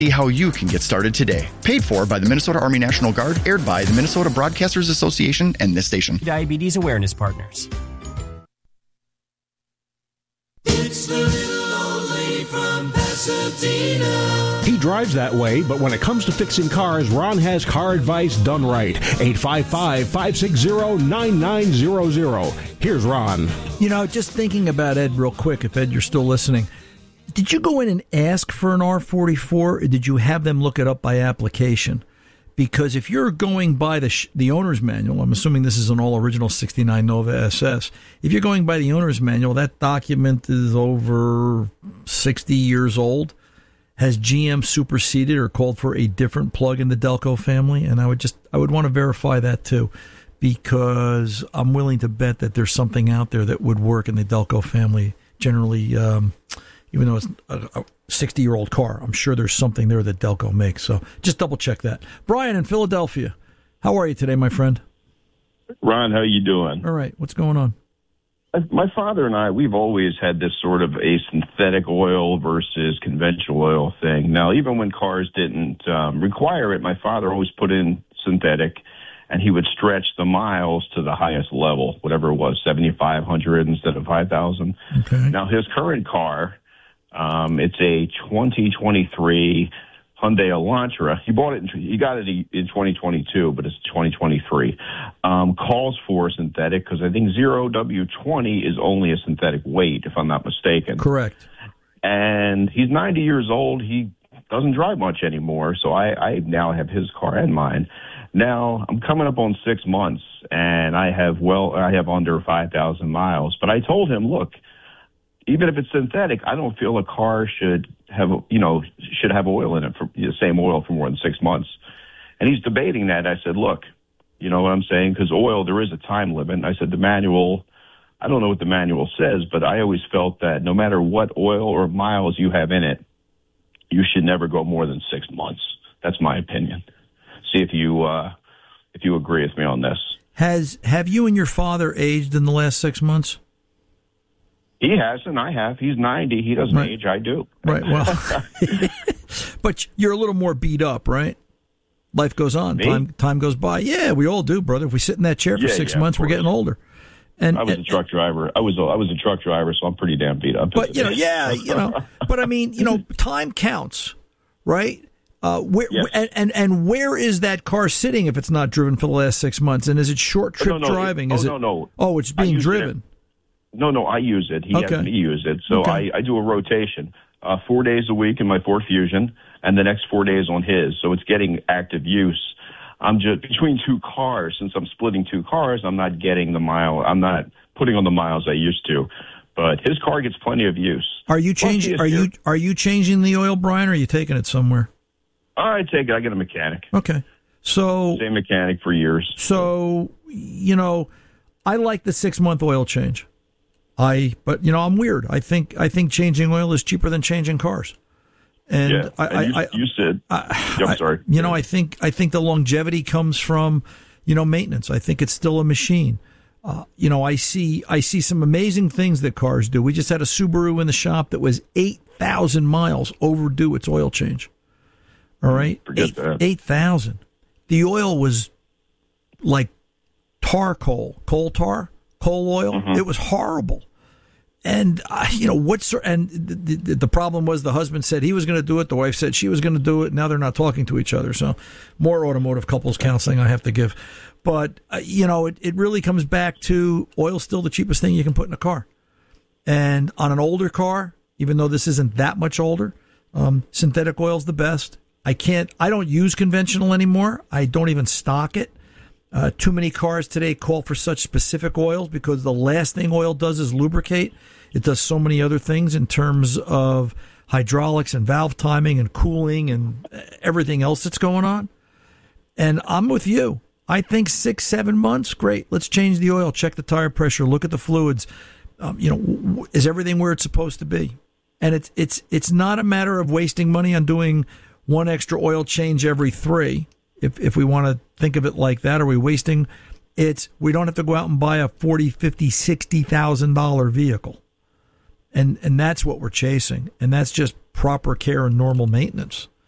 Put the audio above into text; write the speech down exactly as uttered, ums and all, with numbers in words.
See how you can get started today. Paid for by the Minnesota Army National Guard, aired by the Minnesota Broadcasters Association and this station. Diabetes Awareness Partners. It's the little old lady from Pasadena. He drives that way, but when it comes to fixing cars, Ron has car advice done right. eight five five, five six zero, nine nine zero zero. Here's Ron. You know, just thinking about Ed real quick, if Ed, you're still listening. Did you go in and ask for an R forty-four, or did you have them look it up by application? Because if you're going by the sh- the owner's manual, I'm assuming this is an all-original sixty-nine Nova S S. If you're going by the owner's manual, that document is over sixty years old. Has G M superseded or called for a different plug in the Delco family? And I would just I would want to verify that too, because I'm willing to bet that there's something out there that would work in the Delco family. Generally, um, even though it's a sixty-year-old car, I'm sure there's something there that Delco makes. So just double check that. Brian in Philadelphia, how are you today, my friend? Ron, how you doing? All right, what's going on? My father and I, we've always had this sort of a synthetic oil versus conventional oil thing. Now, even when cars didn't um, require it, my father always put in synthetic, and he would stretch the miles to the highest level, whatever it was, seventy-five hundred instead of five thousand. Okay. Now, his current car, um, it's a twenty twenty-three Hyundai Elantra. He bought it, in, he got it in twenty twenty-two, but it's twenty twenty-three. Um, calls for synthetic because I think zero W twenty is only a synthetic weight, if I'm not mistaken. Correct. And he's ninety years old. He doesn't drive much anymore, so I, I now have his car and mine. Now, I'm coming up on six months, and I have well, I have under five thousand miles. But I told him, look, even if it's synthetic, I don't feel a car should have, you know, should have oil in it, for the same oil for more than six months. And he's debating that. I said, look, you know what I'm saying? Because oil, there is a time limit. I said, the manual, I don't know what the manual says, but I always felt that no matter what oil or miles you have in it, you should never go more than six months. That's my opinion. See if you, uh, if you agree with me on this. Has, have you and your father aged in the last six months? He hasn't. I have. He's ninety. He doesn't right. age. I do. Right. Well, but you're a little more beat up, right? Life goes on. Me? Time time goes by. Yeah, we all do, brother. If we sit in that chair for Yeah, six yeah, months, we're getting older. And I was and, a truck driver. I was a, I was a truck driver, so I'm pretty damn beat up. But you know, yeah, you know. But I mean, you know, time counts, right? Uh, where Yes. and, and and where is that car sitting if it's not driven for the last six months? And is it short trip Oh, no, no, driving? it- is oh, it? no, no. Oh, it's I being use it driven. No, no, I use it. He Okay. has me use it. So Okay. I, I do a rotation, uh, four days a week in my Ford Fusion, and the next four days on his. So it's getting active use. I'm just between two cars. Since I'm splitting two cars, I'm not getting the mile. I'm not putting on the miles I used to. But his car gets plenty of use. Are you Plus, he changing? is Are you here. are you changing the oil, Brian? Or are you taking it somewhere? I take it. I get a mechanic. Okay, so Same mechanic for years. So, you know, I like the six month oil change. I, but you know, I'm weird. I think I think changing oil is cheaper than changing cars. And yeah, I, and you, I, you said, I, I'm sorry. I, you know, I think I think the longevity comes from, you know, maintenance. I think it's still a machine. Uh, you know, I see I see some amazing things that cars do. We just had a Subaru in the shop that was eight thousand miles overdue its oil change. All right, Forget eight that. eight thousand. The oil was like tar coal, coal tar, coal oil. Mm-hmm. It was horrible. And, uh, you know, what's, and the, the, the problem was the husband said he was going to do it. The wife said she was going to do it. Now they're not talking to each other. So more automotive couples counseling I have to give. But, uh, you know, it, it really comes back to oil's still the cheapest thing you can put in a car. And on an older car, even though this isn't that much older, um, synthetic oil's the best. I can't, I don't use conventional anymore. I don't even stock it. Uh, too many cars today call for such specific oils because the last thing oil does is lubricate. It does so many other things in terms of hydraulics and valve timing and cooling and everything else that's going on. And I'm with you. I think six, seven months, great. Let's change the oil, check the tire pressure, look at the fluids. Um, you know, w- is everything where it's supposed to be? And it's it's it's not a matter of wasting money on doing one extra oil change every three. If if we want to think of it like that, are we wasting? It's we don't have to go out and buy a forty, fifty, sixty thousand dollar vehicle, and and that's what we're chasing, and that's just proper care and normal maintenance.